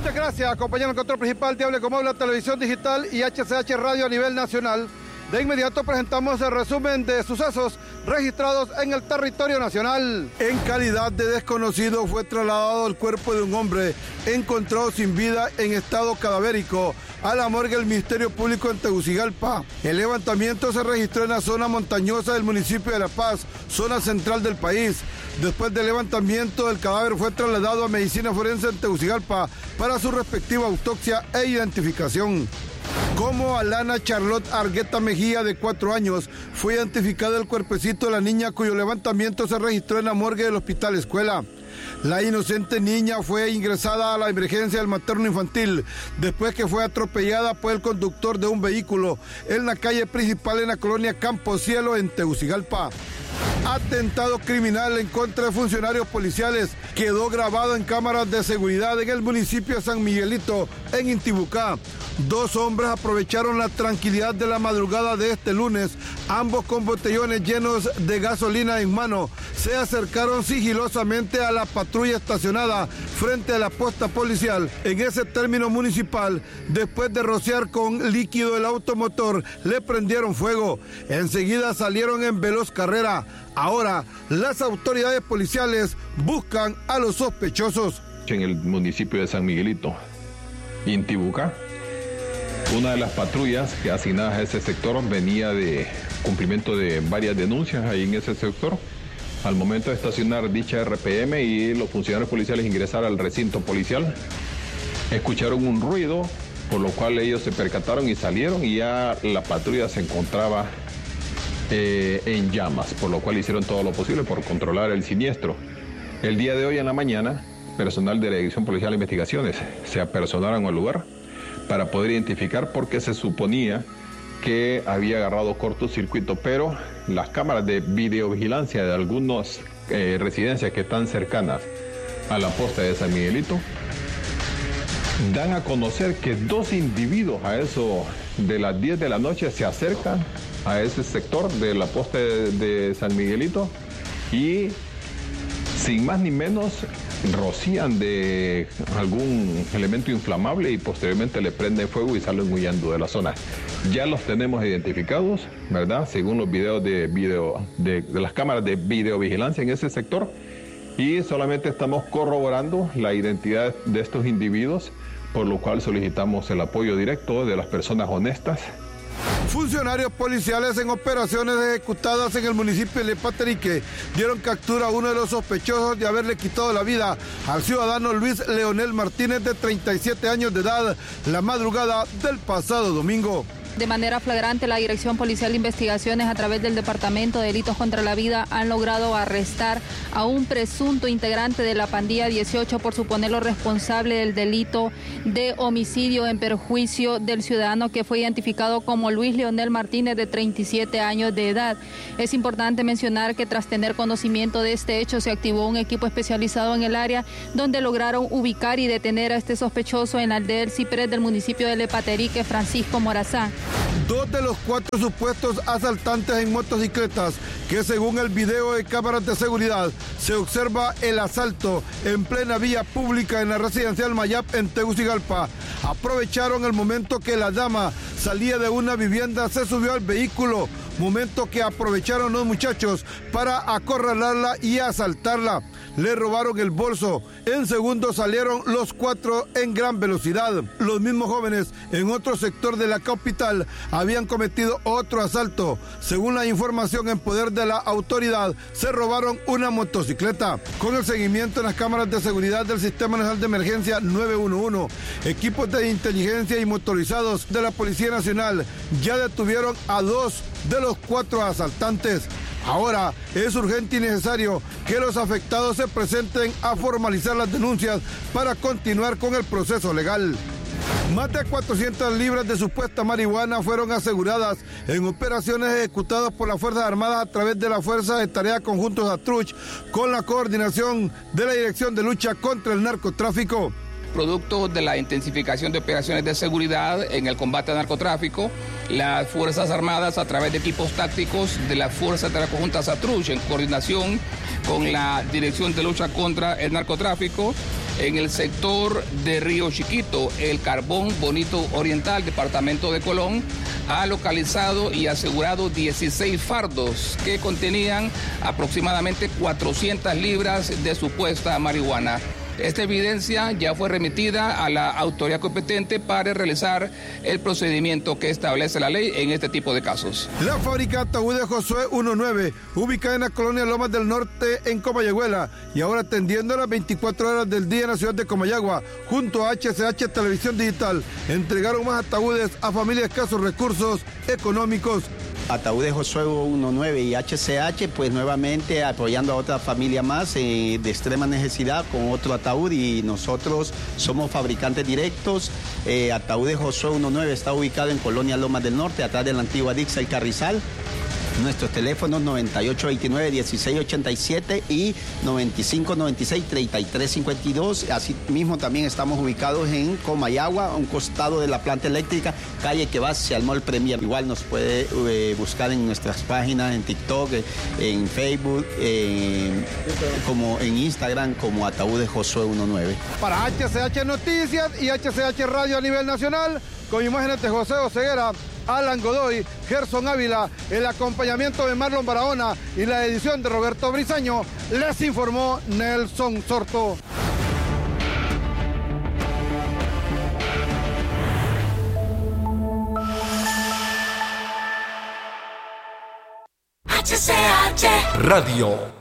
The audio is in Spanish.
Muchas gracias, compañero. El control principal de Hable Como Habla Televisión Digital y HCH Radio a nivel nacional. De inmediato presentamos el resumen de sucesos registrados en el territorio nacional. En calidad de desconocido fue trasladado el cuerpo de un hombre encontrado sin vida en estado cadavérico a la morgue del Ministerio Público en Tegucigalpa. El levantamiento se registró en la zona montañosa del municipio de La Paz, zona central del país. Después del levantamiento, el cadáver fue trasladado a medicina forense en Tegucigalpa para su respectiva autopsia e identificación. Como Alana Charlotte Argueta Mejía, de 4 años, fue identificado el cuerpecito de la niña cuyo levantamiento se registró en la morgue del Hospital Escuela. La inocente niña fue ingresada a la emergencia del materno infantil después que fue atropellada por el conductor de un vehículo en la calle principal en la colonia Campo Cielo en Tegucigalpa. Atentado criminal en contra de funcionarios policiales quedó grabado en cámaras de seguridad en el municipio de San Miguelito, en Intibucá. 2 hombres aprovecharon la tranquilidad de la madrugada de este lunes, ambos con botellones llenos de gasolina en mano. Se acercaron sigilosamente a la patrulla estacionada frente a la posta policial en ese término municipal. Después de rociar con líquido el automotor, le prendieron fuego. Enseguida salieron en veloz carrera. Ahora, las autoridades policiales buscan a los sospechosos. En el municipio de San Miguelito, Intibucá, una de las patrullas asignadas a ese sector venía de cumplimiento de varias denuncias ahí en ese sector. Al momento de estacionar dicha RPM y los funcionarios policiales ingresar al recinto policial, escucharon un ruido, por lo cual ellos se percataron y salieron, y ya la patrulla se encontraba en llamas, por lo cual hicieron todo lo posible por controlar el siniestro. El día de hoy en la mañana, personal de la Dirección Policial de Investigaciones se apersonaron al lugar para poder identificar, porque se suponía que había agarrado cortocircuito, pero las cámaras de videovigilancia de algunas residencias que están cercanas a la posta de San Miguelito dan a conocer que 2 individuos a eso de las 10 de la noche se acercan a ese sector de la posta de San Miguelito y sin más ni menos rocían de algún elemento inflamable y posteriormente le prenden fuego y salen huyendo de la zona. Ya los tenemos identificados, ¿verdad? Según los videos de las cámaras de videovigilancia en ese sector, y solamente estamos corroborando la identidad de estos individuos, por lo cual solicitamos el apoyo directo de las personas honestas. Funcionarios policiales en operaciones ejecutadas en el municipio de Lepaterique dieron captura a uno de los sospechosos de haberle quitado la vida al ciudadano Luis Leonel Martínez, de 37 años de edad, la madrugada del pasado domingo. De manera flagrante, la Dirección Policial de Investigaciones, a través del Departamento de Delitos contra la Vida, han logrado arrestar a un presunto integrante de la pandilla 18 por suponerlo responsable del delito de homicidio en perjuicio del ciudadano, que fue identificado como Luis Leonel Martínez, de 37 años de edad. Es importante mencionar que tras tener conocimiento de este hecho, se activó un equipo especializado en el área, donde lograron ubicar y detener a este sospechoso en la aldea del Ciprés del municipio de Lepaterique, Francisco Morazán. 2 de los 4 supuestos asaltantes en motocicletas, que según el video de cámaras de seguridad se observa el asalto en plena vía pública en la residencial Mayap en Tegucigalpa, aprovecharon el momento que la dama salía de una vivienda, se subió al vehículo, momento que aprovecharon los muchachos para acorralarla y asaltarla. Le robaron el bolso. En segundos salieron los 4 en gran velocidad. Los mismos jóvenes en otro sector de la capital habían cometido otro asalto. Según la información en poder de la autoridad, se robaron una motocicleta. Con el seguimiento en las cámaras de seguridad del Sistema Nacional de Emergencia 911, equipos de inteligencia y motorizados de la Policía Nacional ya detuvieron a 2 de los 4 asaltantes. Ahora es urgente y necesario que los afectados se presenten a formalizar las denuncias para continuar con el proceso legal. Más de 400 libras de supuesta marihuana fueron aseguradas en operaciones ejecutadas por las Fuerzas Armadas a través de la Fuerza de Tarea Conjuntos ATRUCH, con la coordinación de la Dirección de Lucha contra el Narcotráfico. Producto de la intensificación de operaciones de seguridad en el combate al narcotráfico, las Fuerzas Armadas, a través de equipos tácticos de la Fuerza de Tarea Conjuntas ATRUCH, en coordinación con la Dirección de Lucha contra el Narcotráfico, En el sector de Río Chiquito, el Carbón Bonito Oriental, departamento de Colón, ha localizado y asegurado 16 fardos que contenían aproximadamente 400 libras de supuesta marihuana. Esta evidencia ya fue remitida a la autoridad competente para realizar el procedimiento que establece la ley en este tipo de casos. La fábrica Ataúdes Josué 19, ubicada en la colonia Lomas del Norte en Comayagüela y ahora atendiendo las 24 horas del día en la ciudad de Comayagua, junto a HCH Televisión Digital, entregaron más ataúdes a familias de escasos recursos económicos. Ataúdes Josué 19 y HCH, pues nuevamente apoyando a otra familia más de extrema necesidad con otro ataúd, y nosotros somos fabricantes directos. Ataúdes Josué 19 está ubicado en Colonia Lomas del Norte, atrás de la antigua Dixa y Carrizal. Nuestros teléfonos 9829-1687 y 9596-3352. Asimismo también estamos ubicados en Comayagua, a un costado de la planta eléctrica, calle que va hacia el Mall Premier. Igual nos puede buscar en nuestras páginas, en TikTok, en Facebook, como en Instagram, como Ataúdes Josué 19. Para HCH Noticias y HCH Radio a nivel nacional, con imágenes de José Oseguera, Alan Godoy, Gerson Ávila, el acompañamiento de Marlon Barahona y la edición de Roberto Briseño, les informó Nelson Sorto. HCH Radio.